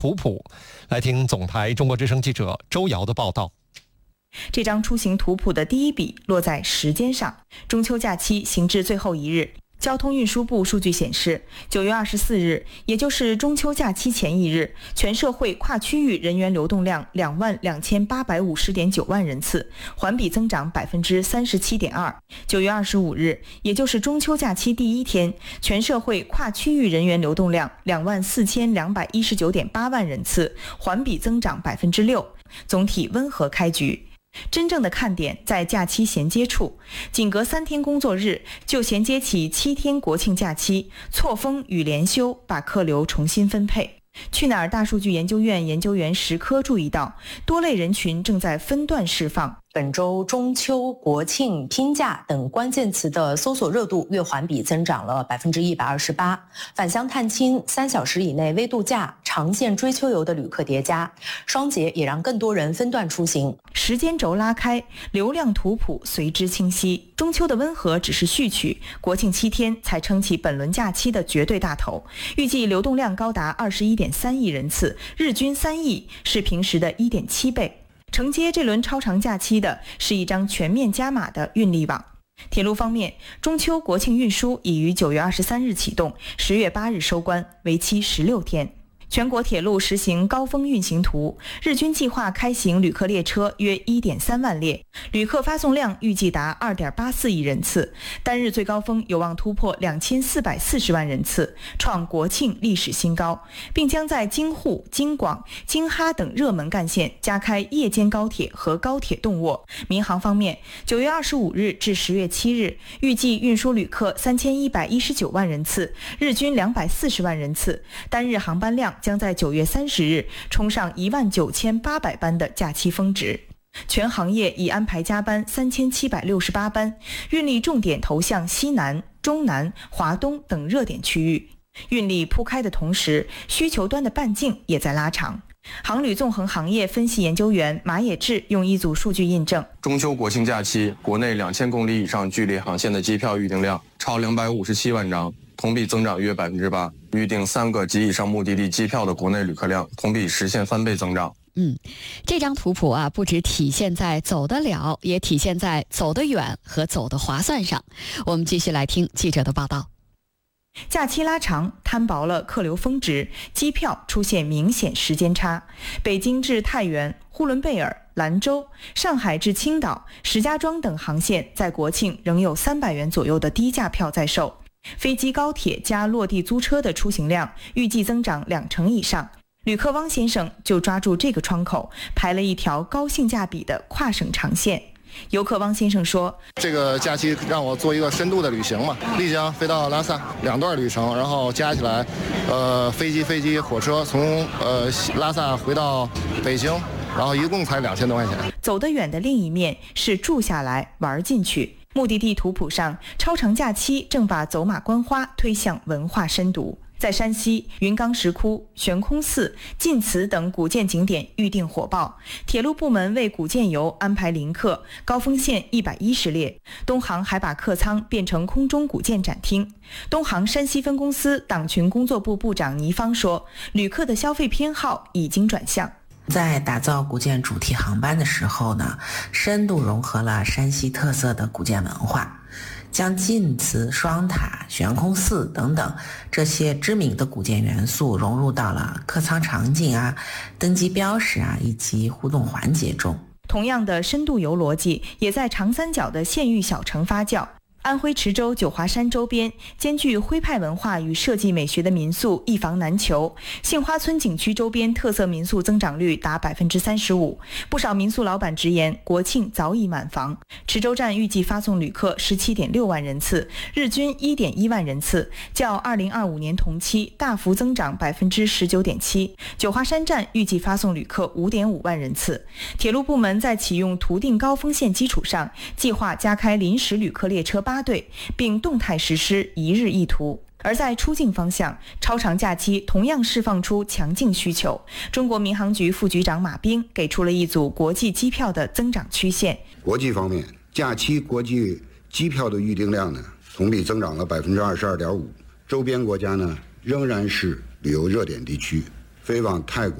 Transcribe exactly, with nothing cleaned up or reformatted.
图谱。来听总台中国之声记者周瑶的报道。 这张出行图谱的第一笔落在时间上，中秋假期行至最后一日。交通运输部数据显示，九月二十四日，也就是中秋假期前一日，全社会跨区域人员流动量两万两千八百五十点九万人次，环比增长百分之三十七点二。九月二十五日，也就是中秋假期第一天，全社会跨区域人员流动量两万四千两百一十九点八万人次，环比增长百分之六，总体温和开局。真正的看点在假期衔接处，仅隔三天工作日就衔接起七天国庆假期，错峰与连休把客流重新分配。去哪儿大数据研究院研究员石科注意到，多类人群正在分段释放。 本周中秋、国庆、拼假等关键词的搜索热度月环比增长了百分之一百二十八。返乡探亲、三小时以内微度假、长线追秋游的旅客叠加，双节也让更多人分段出行。 时间轴拉开，流量图谱随之清晰。中秋的温和只是序曲，国庆七天才撑起本轮假期的绝对大头。预计流动量高达二十一点三亿人次，日均三亿，是平时的一点七倍。承接这轮超长假期的是一张全面加码的运力网。铁路方面，中秋国庆运输已于九月二十三日启动，十月八日收官，为期十六天。全国铁路实行高峰运行图，日均计划开行旅客列车约 一点三万列，旅客发送量预计达 二点八四亿人次，单日最高峰有望突破两千四百四十万人次，创国庆历史新高，并将在京沪、京广、京哈等热门干线加开夜间高铁和高铁动卧。民航方面，九月二十五日至十月七日，预计运输旅客三千一百一十九万人次，日均两百四十万人次，单日航班量将在九月三十日冲上一万九千八百班的假期峰值。全行业已安排加班三千七百六十八班，运力重点投向西南、中南、华东等热点区域。运力铺开的同时，需求端的半径也在拉长。航旅纵横行业分析研究员马野志用一组数据印证， 中秋国庆假期国内两千公里以上距离航线的机票预订量超两百五十七万张，同比增长约百分之八。预订三个及以上目的地机票的国内旅客量同比实现翻倍增长。 嗯，这张图谱啊，不只体现在走得了，也体现在走得远和走得划算上。我们继续来听记者的报道。 假期拉长，摊薄了客流峰值，机票出现明显时间差。北京至太原、呼伦贝尔、兰州、上海至青岛、石家庄等航线在国庆仍有三百元左右的低价票在售。飞机、高铁加落地租车的出行量预计增长两成以上。旅客汪先生就抓住这个窗口，排了一条高性价比的跨省长线。游客汪先生说， 这个假期让我做一个深度的旅行嘛，丽江飞到拉萨，两段旅程，然后加起来呃，飞机飞机火车从呃拉萨回到北京，然后一共才两千多块钱。 走得远的另一面是住下来玩进去。目的地图谱上，超长假期正把走马观花推向文化深度。在山西，云冈石窟、悬空寺、晋祠等古建景点预订火爆，铁路部门为古建游安排临客，高峰线一百一十列。东航还把客舱变成空中古建展厅。东航山西分公司党群工作部部长倪芳说，旅客的消费偏好已经转向。 在打造古建主题航班的时候呢，深度融合了山西特色的古建文化，将晋祠、双塔、悬空寺等等这些知名的古建元素融入到了客舱场景啊、登机标识啊以及互动环节中。 同样的深度游逻辑也在长三角的县域小城发酵。安徽池州九华山周边兼具徽派文化与设计美学的民宿一房难求，杏花村景区周边特色民宿增长率达 百分之三十五， 不少民宿老板直言国庆早已满房。池州站预计发送旅客 十七点六万人次，日均 一点一万人次，较二零二五年同期大幅增长 百分之十九点七。 九华山站预计发送旅客 五点五万人次。铁路部门在启用图定高峰线基础上，计划加开临时旅客列车八对，并动态实施一日一图。而在出境方向，超长假期同样释放出强劲需求。中国民航局副局长马斌给出了一组国际机票的增长曲线。 国际方面，假期国际机票的预订量呢，同比增长了 百分之二十二点五， 周边国家呢仍然是旅游热点地区。 飞往泰国。